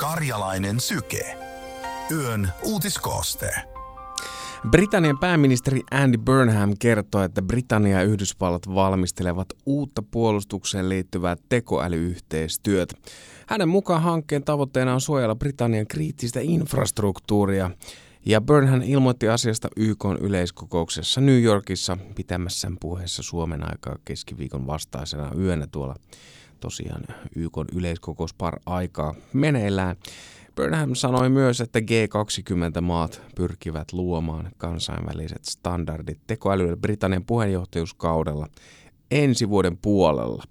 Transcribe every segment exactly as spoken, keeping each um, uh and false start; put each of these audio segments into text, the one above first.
Karjalainen syke. Yön uutiskooste. Britannian pääministeri Andy Burnham kertoo, että Britannia ja Yhdysvallat valmistelevat uutta puolustukseen liittyvää tekoälyyhteistyötä. Hänen mukaan hankkeen tavoitteena on suojella Britannian kriittistä infrastruktuuria. Ja Burnham ilmoitti asiasta Y K:n yleiskokouksessa New Yorkissa pitämässään puheessa Suomen aikaa keskiviikon vastaisena yönä tuolla tosiaan Y K:n yleiskokous par aikaa meneillään. Burnham sanoi myös, että G kaksikymmentä-maat pyrkivät luomaan kansainväliset standardit tekoälylle Britannian puheenjohtajuuskaudella ensi vuoden puolella.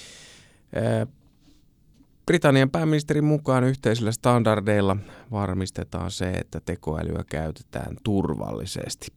Britannian pääministerin mukaan yhteisillä standardeilla varmistetaan se, että tekoälyä käytetään turvallisesti.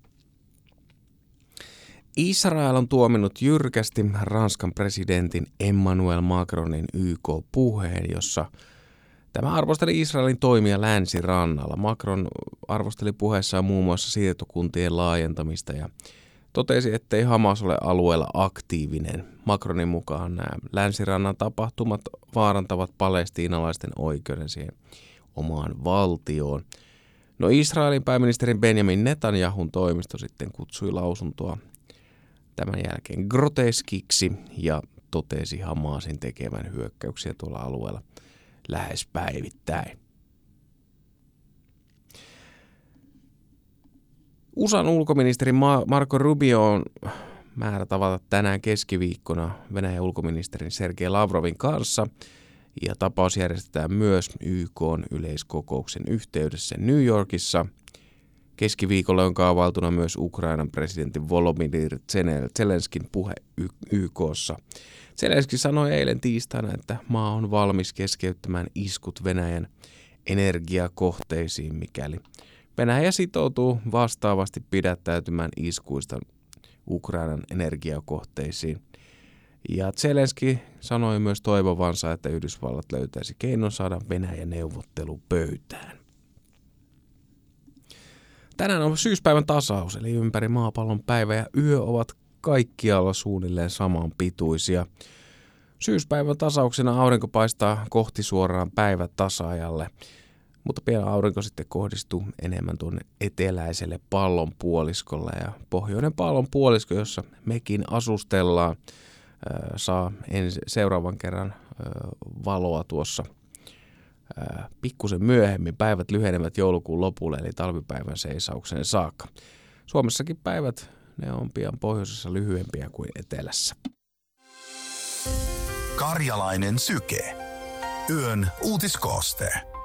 Israel on tuominnut jyrkästi Ranskan presidentin Emmanuel Macronin Y K-puheen, jossa tämä arvosteli Israelin toimia länsirannalla. Macron arvosteli puheessaan muun muassa siirtokuntien laajentamista ja totesi, ettei Hamas ole alueella aktiivinen. Macronin mukaan nämä länsirannan tapahtumat vaarantavat palestiinalaisten oikeuden siihen omaan valtioon. No Israelin pääministerin Benjamin Netanyahun toimisto sitten kutsui lausuntoa tämän jälkeen groteskiksi ja totesi Hamasin tekevän hyökkäyksiä tuolla alueella lähes päivittäin. U S A:n ulkoministeri Marco Rubio on määrä tavata tänään keskiviikkona Venäjän ulkoministerin Sergei Lavrovin kanssa. Ja tapaus järjestetään myös Y K:n yleiskokouksen yhteydessä New Yorkissa. Keskiviikolla on kaavailtuna myös Ukrainan presidentin Volodymyr Zelenskin puhe Y K:ssa. Zelenski sanoi eilen tiistaina, että maa on valmis keskeyttämään iskut Venäjän energiakohteisiin, mikäli Venäjä sitoutuu vastaavasti pidättäytymään iskuista Ukrainan energiakohteisiin. Ja Zelenski sanoi myös toivovansa, että Yhdysvallat löytäisi keinon saada Venäjän neuvottelupöytään. Tänään on syyspäivän tasaus, eli ympäri maapallon päivä ja yö ovat kaikkialla suunnilleen saman pituisia. Syyspäivän tasauksena aurinko paistaa kohti suoraan päivätasaajalle, mutta pian aurinko sitten kohdistuu enemmän tuonne eteläiselle pallonpuoliskolle ja pohjoinen pallonpuolisko, jossa mekin asustellaan, saa ensi, seuraavan kerran valoa tuossa pikkusen myöhemmin. Päivät lyhenevät joulukuun lopulle eli talvipäivän seisaukseen saakka. Suomessakin päivät ne on pian pohjoisessa lyhyempiä kuin etelässä. Karjalainen syke. Yön uutiskooste.